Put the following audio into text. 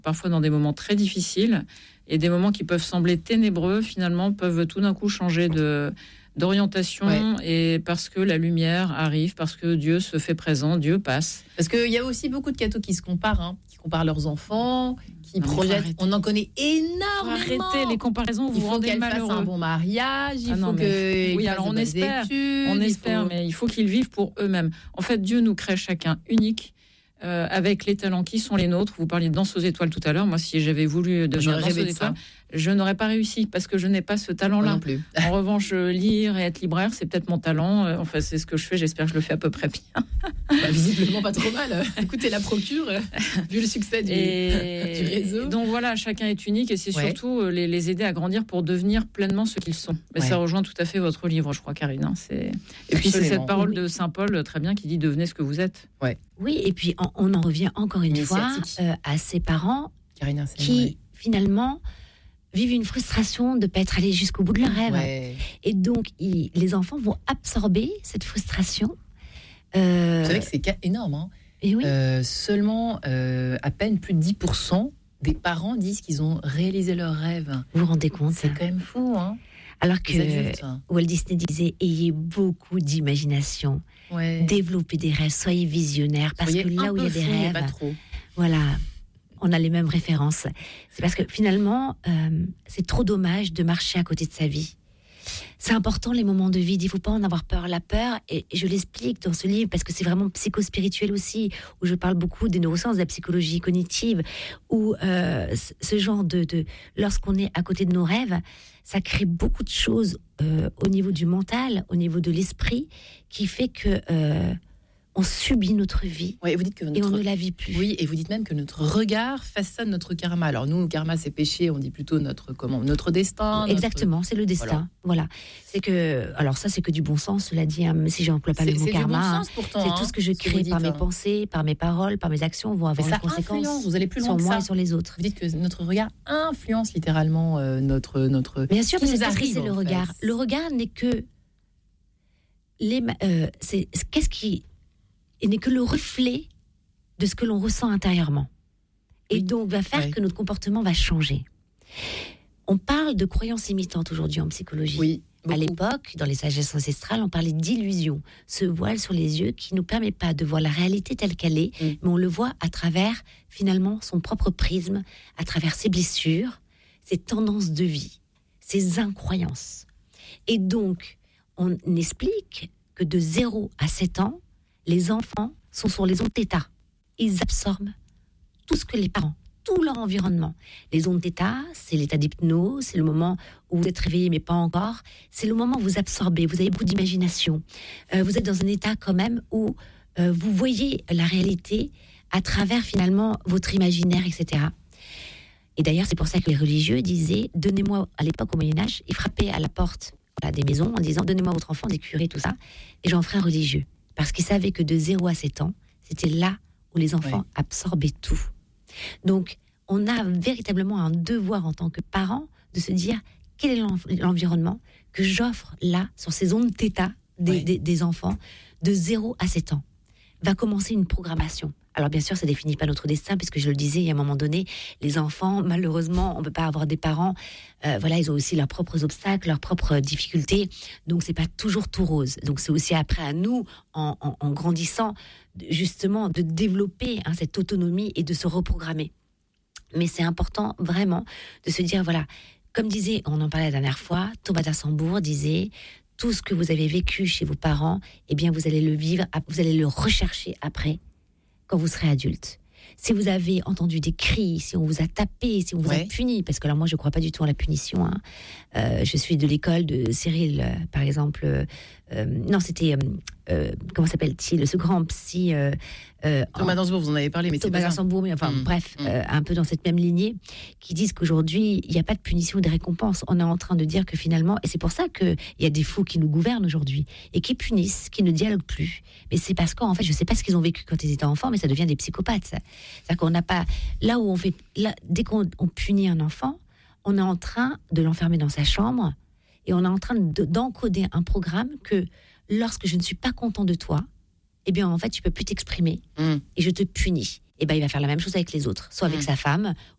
parfois dans des moments très difficiles, et des moments qui peuvent sembler ténébreux, finalement, peuvent tout d'un coup changer d'orientation, et parce que la lumière arrive, parce que Dieu se fait présent, Dieu passe. Parce qu'il y a aussi beaucoup de cathos qui se comparent, qui comparent leurs enfants, qui projettent. On en connaît énormément. Arrêtez les comparaisons, vous rendez malheureux. Il faut qu'elle fasse un bon mariage, il faut que... Oui, alors on espère, mais il faut qu'ils vivent pour eux-mêmes. En fait, Dieu nous crée chacun unique, avec les talents qui sont les nôtres. Vous parliez de danse aux étoiles tout à l'heure. Moi, si j'avais voulu devenir danseuse aux étoiles, je n'aurais pas réussi parce que je n'ai pas ce talent-là. Non plus. En revanche, lire et être libraire, c'est peut-être mon talent. Enfin, c'est ce que je fais. J'espère que je le fais à peu près bien. Visiblement pas trop mal. Écoutez la procure, vu le succès du réseau. Donc voilà, chacun est unique et c'est surtout les aider à grandir pour devenir pleinement ce qu'ils sont. Mais ça rejoint tout à fait votre livre, je crois, Karine. Et puis c'est cette parole de Saint Paul, très bien, qui dit « Devenez ce que vous êtes ». Oui, et puis on en revient encore une fois à ces parents qui, finalement, vivent une frustration de ne pas être allés jusqu'au bout de leur rêve. Et donc, les enfants vont absorber cette frustration. Vous savez que c'est énorme. Et oui. Seulement, à peine plus de 10% des parents disent qu'ils ont réalisé leur rêve. Vous vous rendez compte? C'est quand même fou, Alors que Walt Disney disait, ayez beaucoup d'imagination, développez des rêves, soyez visionnaires, parce que là où il y a des rêves, pas trop. Voilà, on a les mêmes références. C'est parce que finalement, c'est trop dommage de marcher à côté de sa vie. C'est important les moments de vide, il ne faut pas en avoir peur. La peur, et je l'explique dans ce livre, parce que c'est vraiment psychospirituel aussi, où je parle beaucoup des neurosciences, de la psychologie cognitive, où ce genre lorsqu'on est à côté de nos rêves, ça crée beaucoup de choses au niveau du mental, au niveau de l'esprit, qui fait que on subit notre vie et vous dites que et on ne la vit plus. Oui, et vous dites même que notre regard façonne notre karma. Alors nous, le karma, c'est péché, on dit plutôt notre destin. Exactement, c'est le destin. Voilà. C'est que, alors ça, c'est que du bon sens, cela dit, même si j'emploie pas le mot karma. C'est du bon sens pourtant. C'est tout ce que je crée par mes pensées, par mes paroles, par mes actions, vont avoir une conséquence. Vous allez plus loin sur moi ça. Et sur les autres. Vous dites que notre regard influence littéralement notre. Bien sûr, parce que c'est le regard. Le regard n'est que qu'est-ce qui n'est que le reflet de ce que l'on ressent intérieurement. Et donc, va faire que notre comportement va changer. On parle de croyances imitantes aujourd'hui en psychologie. Oui, à l'époque, dans les sagesses ancestrales, on parlait d'illusion. Ce voile sur les yeux qui ne nous permet pas de voir la réalité telle qu'elle est, mais on le voit à travers, finalement, son propre prisme, à travers ses blessures, ses tendances de vie, ses incroyances. Et donc, on explique que de 0 à 7 ans, les enfants sont sur les ondes θ. Ils absorbent tout ce que les parents, tout leur environnement. Les ondes θ, c'est l'état d'hypnose, c'est le moment où vous êtes réveillé mais pas encore. C'est le moment où vous absorbez, vous avez beaucoup d'imagination. Vous êtes dans un état quand même où vous voyez la réalité à travers finalement votre imaginaire, etc. Et d'ailleurs, c'est pour ça que les religieux disaient, donnez-moi, à l'époque au Moyen-Âge, ils frappaient à la porte des maisons en disant, donnez-moi votre enfant, des curés, tout ça, et j'en ferai un religieux. Parce qu'ils savaient que de 0 à 7 ans, c'était là où les enfants absorbaient tout. Donc, on a véritablement un devoir en tant que parents de se dire quel est l'environnement que j'offre là, sur ces ondes θ des enfants de 0 à 7 ans. Va commencer une programmation. Alors bien sûr, ça ne définit pas notre destin, puisque je le disais, il y a un moment donné, les enfants, malheureusement, on ne peut pas avoir des parents, ils ont aussi leurs propres obstacles, leurs propres difficultés, donc c'est pas toujours tout rose. Donc c'est aussi après à nous, en grandissant, justement, de développer cette autonomie et de se reprogrammer. Mais c'est important, vraiment, de se dire, voilà, comme disait, on en parlait la dernière fois, Thomas d'Assembourg disait, tout ce que vous avez vécu chez vos parents, eh bien, vous allez le vivre, vous allez le rechercher après, quand vous serez adulte. Si vous avez entendu des cris, si on vous a tapé, si on vous a puni, parce que là, moi, je ne crois pas du tout en la punition. Je suis de l'école de Cyril, par exemple. Non, c'était... comment s'appelle-t-il? Ce grand psy... Thomas d'Assembourg, vous en avez parlé, mais Thomas d'Assembourg, mais enfin, bref, un peu dans cette même lignée, qui disent qu'aujourd'hui, il n'y a pas de punition ou de récompense. On est en train de dire que finalement, et c'est pour ça qu'il y a des fous qui nous gouvernent aujourd'hui, et qui punissent, qui ne dialoguent plus. Mais c'est parce qu'en fait, je ne sais pas ce qu'ils ont vécu quand ils étaient enfants, mais ça devient des psychopathes. C'est-à-dire qu'on n'a pas... Là où on fait... dès qu'on punit un enfant, on est en train de l'enfermer dans sa chambre, et on est en train d'encoder un programme que lorsque je ne suis pas content de toi, eh bien, en fait, tu peux plus t'exprimer et je te punis. et ben il va faire la même chose avec les autres, soit avec sa femme,